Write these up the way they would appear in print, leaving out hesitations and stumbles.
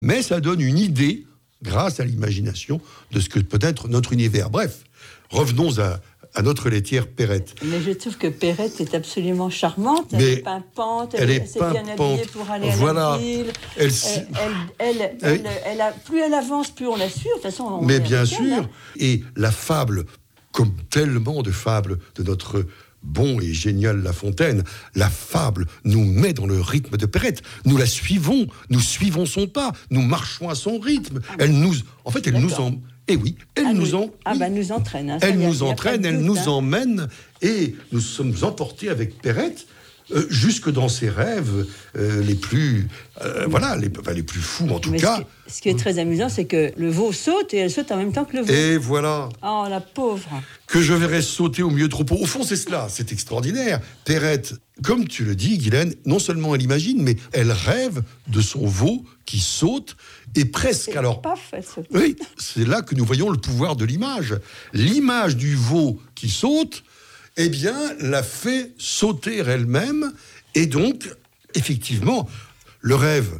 mais ça donne une idée, grâce à l'imagination, de ce que peut être notre univers. Bref, revenons à notre laitière Perrette. Mais je trouve que Perrette est absolument charmante. Mais elle est pimpante, elle est bien habillée pour aller à la ville. Plus elle avance, plus on la suit. De toute façon, mais bien sûr. Et la fable, comme tellement de fables de notre bon et génial La Fontaine, la fable nous met dans le rythme de Perrette. Nous la suivons, nous suivons son pas, nous marchons à son rythme. Elle nous entraîne. Elle nous entraîne, elle nous emmène, et nous sommes emportés avec Perrette jusque dans ses rêves les plus fous en tout cas. Ce qui est très amusant, c'est que le veau saute et elle saute en même temps que le veau. Et voilà. Oh, la pauvre. Que je verrais sauter au milieu de troupeaux. Au fond, c'est cela, c'est extraordinaire. Perrette, comme tu le dis, Guylaine, non seulement elle imagine, mais elle rêve de son veau qui saute, et presque et alors. Paf, elle saute. Oui, c'est là que nous voyons le pouvoir de l'image. L'image du veau qui saute, eh bien, la fait sauter elle-même, et donc, effectivement, le rêve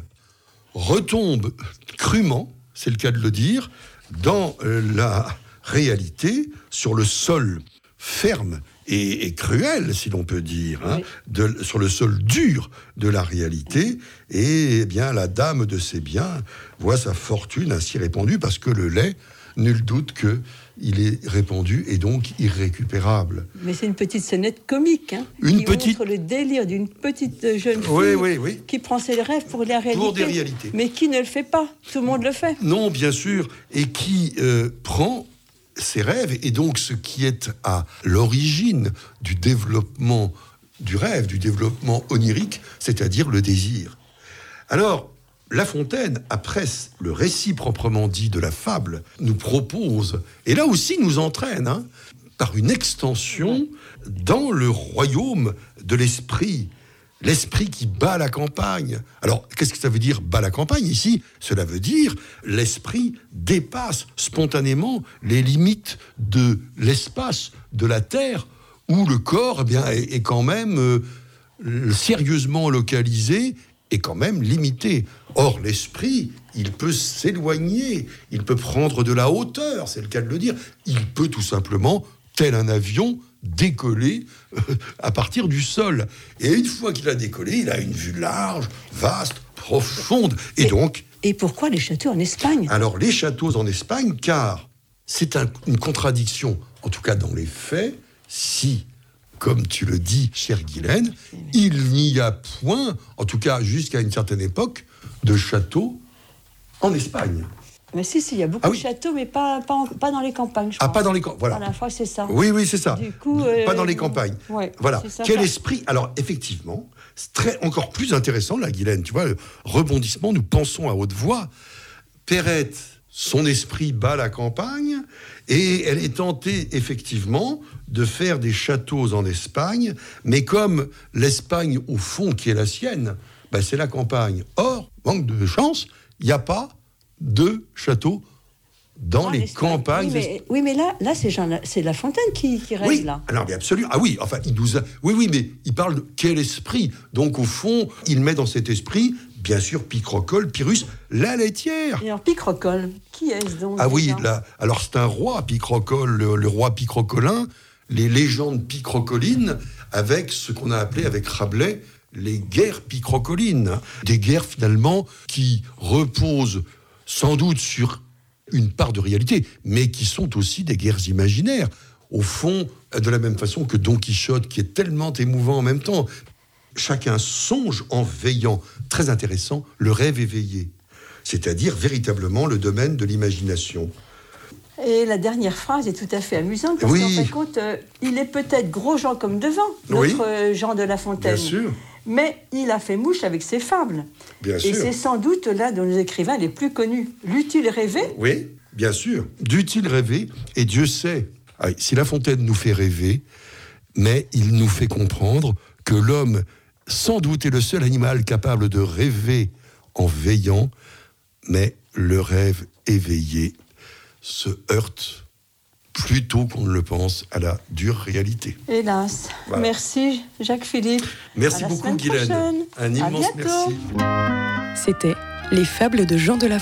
retombe crûment, c'est le cas de le dire, dans la réalité, sur le sol ferme et cruel, si l'on peut dire, sur le sol dur de la réalité, et eh bien la dame de ses biens voit sa fortune ainsi répandue, parce que le lait, nul doute que il est répandu et donc irrécupérable. Mais c'est une petite scénette comique, montre le délire d'une petite jeune fille qui prend ses rêves pour la réalité. Pour des réalités. Mais qui ne le fait pas. Tout le monde le fait. Non, bien sûr. Et qui prend ses rêves, et donc ce qui est à l'origine du développement du rêve, du développement onirique, c'est-à-dire le désir. Alors, La Fontaine, après le récit proprement dit de la fable, nous propose, et là aussi nous entraîne, par une extension dans le royaume de l'esprit. L'esprit qui bat la campagne. Alors, qu'est-ce que ça veut dire, bat la campagne, ici ? Cela veut dire, l'esprit dépasse spontanément les limites de l'espace, de la terre, où le corps est quand même sérieusement localisé et quand même limité. Or, l'esprit, il peut s'éloigner, il peut prendre de la hauteur, c'est le cas de le dire. Il peut tout simplement, tel un avion, décoller à partir du sol. Et une fois qu'il a décollé, il a une vue large, vaste, profonde. Et pourquoi les châteaux en Espagne ? Alors, les châteaux en Espagne, car c'est une contradiction, en tout cas dans les faits, si, comme tu le dis, chère Guylaine, il n'y a point, en tout cas jusqu'à une certaine époque, de châteaux en Espagne. Mais si, il y a beaucoup de châteaux, mais pas dans les campagnes, je crois. Pas dans les campagnes, voilà. À la fois, c'est ça. Oui, c'est ça. Du coup, pas dans les campagnes. Ouais, voilà. Ça, quel esprit. Alors, effectivement, c'est encore plus intéressant, là, Guylaine, tu vois, le rebondissement, nous pensons à haute voix. Perrette, son esprit bat la campagne, et elle est tentée, effectivement, de faire des châteaux en Espagne, mais comme l'Espagne, au fond, qui est la sienne, c'est la campagne. Or, manque de chance, il n'y a pas de château dans les campagnes. Mais là c'est La Fontaine qui rêve là. Alors, mais absolument. Ah oui, enfin, il nous a... Oui, mais il parle de quel esprit. Donc, au fond, il met dans cet esprit, bien sûr, Picrocole, Pyrrhus, la laitière. Et alors, Picrocole, qui est-ce donc ? Ah oui, là, alors c'est un roi, Picrocole, le roi Picrocolin, les légendes picrocolines, avec ce qu'on a appelé, avec Rabelais, les guerres picrocolines. Des guerres, finalement, qui reposent sans doute sur une part de réalité, mais qui sont aussi des guerres imaginaires. Au fond, de la même façon que Don Quichotte, qui est tellement émouvant en même temps. Chacun songe en veillant. Très intéressant, le rêve éveillé. C'est-à-dire véritablement le domaine de l'imagination. Et la dernière phrase est tout à fait amusante, parce qu'en fin de compte, il est peut-être gros Jean comme devant, notre Jean de La Fontaine. Bien sûr. Mais il a fait mouche avec ses fables. Bien sûr. Et c'est sans doute l'un de nos écrivains les plus connus. L'eût-il rêvé ? Oui, bien sûr. Dût-il rêver ? Et Dieu sait, si La Fontaine nous fait rêver, mais il nous fait comprendre que l'homme, sans doute, est le seul animal capable de rêver en veillant, mais le rêve éveillé se heurte plutôt qu'on ne le pense à la dure réalité. Hélas. Voilà. Merci Jacques-Philippe. Merci beaucoup Guylaine. Un immense merci. C'était Les fables de Jean de La